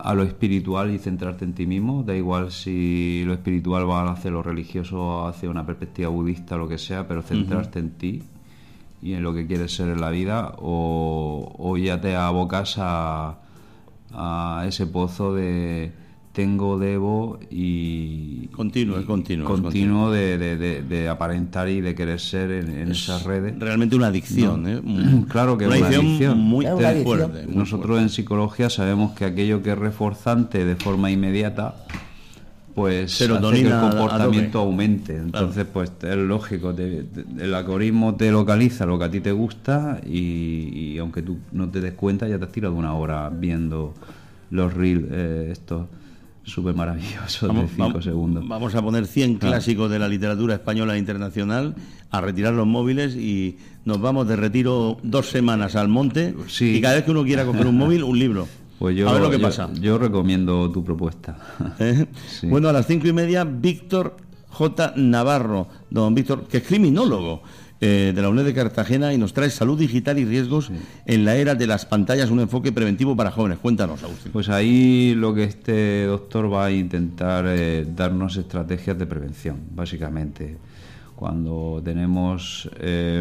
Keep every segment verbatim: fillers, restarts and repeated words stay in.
a lo espiritual y centrarte en ti mismo. Da igual si lo espiritual va hacia lo religioso, hacia una perspectiva budista, lo que sea, pero centrarte uh-huh. en ti y en lo que quieres ser en la vida, o, o ya te abocas a, a ese pozo de tengo, debo y continuo, es continuo, continuo, es continuo. De, de, de, de aparentar y de querer ser en, en esas redes. Realmente una adicción, no. ¿eh? Claro que una es una adicción, adicción muy, es una adicción. fuerte. Muy Nosotros fuerte. en psicología sabemos que aquello que es reforzante de forma inmediata, pues serotonina, hace que el comportamiento a, a aumente. Entonces, claro. pues es lógico, te, te, el algoritmo te localiza lo que a ti te gusta y, y aunque tú no te des cuenta, ya te has tirado una hora viendo los reels eh, estos súper maravillosos de cinco segundos. Vamos a poner cien claro. clásicos de la literatura española e internacional, a retirar los móviles y nos vamos de retiro dos semanas al monte sí. y cada vez que uno quiera coger un móvil, un libro. Pues yo, a ver lo que yo, pasa. Yo recomiendo tu propuesta. ¿Eh? Sí. Bueno, a las cinco y media, Víctor J. Navarro, don Víctor, que es criminólogo eh, de la UNED de Cartagena y nos trae salud digital y riesgos sí. en la era de las pantallas, un enfoque preventivo para jóvenes. Cuéntanos, Agustín. Pues ahí lo que este doctor va a intentar eh, darnos estrategias de prevención, básicamente. Cuando tenemos Eh,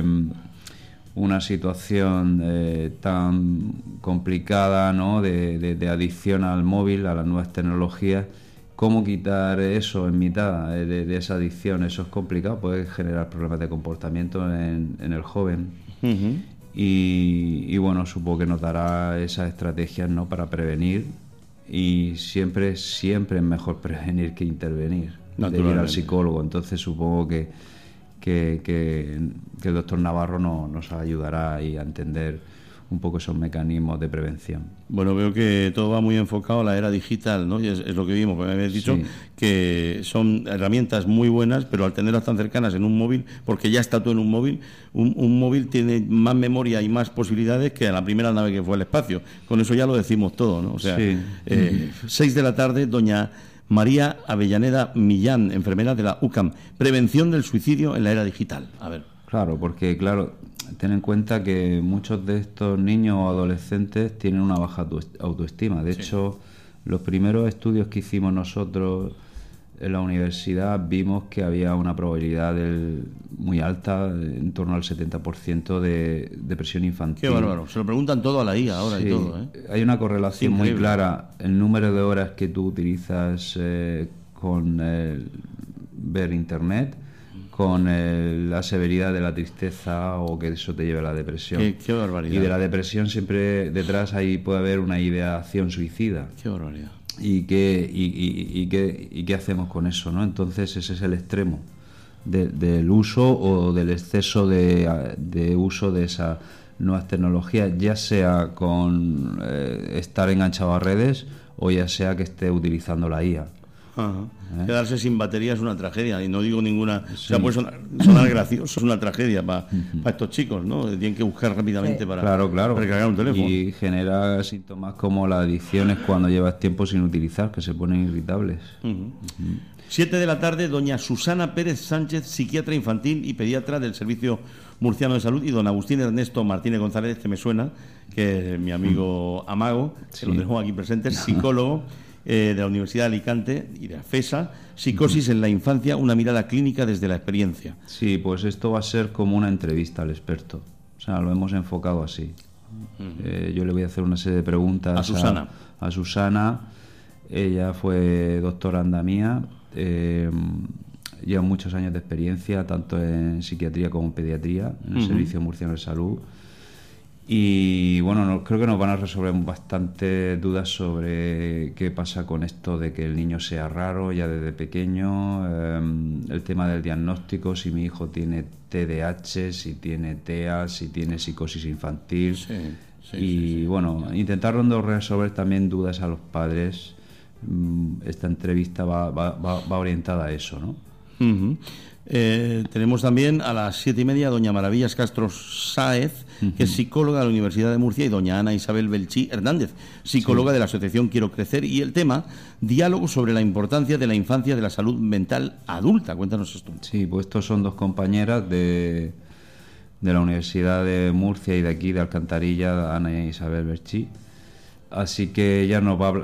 una situación eh, tan complicada, ¿no? de, de, de adicción al móvil, a las nuevas tecnologías, ¿cómo quitar eso en mitad de, de esa adicción? Eso es complicado, puede generar problemas de comportamiento en, en el joven. Uh-huh. y, y bueno, supongo que nos dará esas estrategias, ¿no? para prevenir, y siempre, siempre es mejor prevenir que intervenir, de ir al psicólogo. Entonces supongo que Que, que, que el doctor Navarro no, nos ayudará ahí a entender un poco esos mecanismos de prevención. Bueno, veo que todo va muy enfocado a la era digital, ¿no? Y es, es lo que vimos, porque me habías dicho sí. que son herramientas muy buenas, pero al tenerlas tan cercanas en un móvil, porque ya está todo en un móvil, un, un móvil tiene más memoria y más posibilidades que la primera nave que fue al espacio. Con eso ya lo decimos todo, ¿no? O sea, sí. eh, seis de la tarde, doña María Avellaneda Millán, enfermera de la U C A M, prevención del suicidio en la era digital. A ver. Claro, porque claro, ten en cuenta que muchos de estos niños o adolescentes tienen una baja autoestima. De sí. hecho, los primeros estudios que hicimos nosotros en la universidad vimos que había una probabilidad del, muy alta, en torno al setenta por ciento de depresión infantil. Qué bárbaro, se lo preguntan todo a la I A ahora sí, y todo, ¿eh? Hay una correlación muy clara, el número de horas que tú utilizas eh, con el, ver internet, con el, la severidad de la tristeza, o que eso te lleve a la depresión. Qué, qué barbaridad. Y de la depresión siempre detrás ahí puede haber una ideación suicida. Qué barbaridad. Y qué, y, y, y, qué, y qué hacemos con eso, ¿no? Entonces ese es el extremo de, del uso o del exceso de, de uso de esas nuevas tecnologías, ya sea con eh, estar enganchado a redes o ya sea que esté utilizando la I A. Ajá. ¿Eh? Quedarse sin batería es una tragedia, y no digo ninguna, sí. o sea, puede sonar, sonar gracioso, es una tragedia para uh-huh. pa estos chicos, ¿no? Tienen que buscar rápidamente sí. para, claro, claro. para recargar un teléfono. Y genera síntomas como la adicción es cuando llevas tiempo sin utilizar, que se ponen irritables. Uh-huh. Uh-huh. Siete de la tarde, doña Susana Pérez Sánchez, psiquiatra infantil y pediatra del Servicio Murciano de Salud, y don Agustín Ernesto Martínez González, que me suena, que es mi amigo Amago, sí. que lo tenemos aquí presente, psicólogo eh, de la Universidad de Alicante y de AFESA, psicosis en la infancia, una mirada clínica desde la experiencia. Sí, pues esto va a ser como una entrevista al experto, o sea, lo hemos enfocado así. Uh-huh. Eh, yo le voy a hacer una serie de preguntas a Susana. A, a Susana, ella fue doctoranda mía, eh, lleva muchos años de experiencia, tanto en psiquiatría como en pediatría, en el uh-huh. Servicio Murciano de Salud. Y bueno, no, creo que nos van a resolver bastantes dudas sobre qué pasa con esto de que el niño sea raro ya desde pequeño, eh, el tema del diagnóstico, si mi hijo tiene T D A H, si tiene T E A, si tiene psicosis infantil. Sí, sí, y sí, sí. bueno, intentando resolver también dudas a los padres. Esta entrevista va, va, va, va orientada a eso, ¿no? Uh-huh. Eh, tenemos también a las siete y media a doña Maravillas Castro Sáez, uh-huh. que es psicóloga de la Universidad de Murcia, y doña Ana Isabel Belchí Hernández, psicóloga sí. de la Asociación Quiero Crecer, y el tema, diálogo sobre la importancia de la infancia de la salud mental adulta. Cuéntanos esto. Sí, pues estos son dos compañeras de, de la Universidad de Murcia y de aquí, de Alcantarilla, Ana Isabel Belchí. Así que ella nos va a